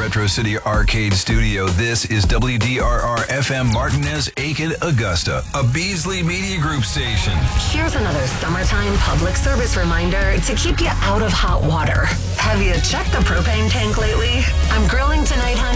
Retro City Arcade Studio, this is WDRR FM Martinez, Aiken, Augusta, a Beasley Media Group station. Here's another summertime public service reminder to keep you out of hot water. Have you checked the propane tank lately? I'm grilling tonight, honey.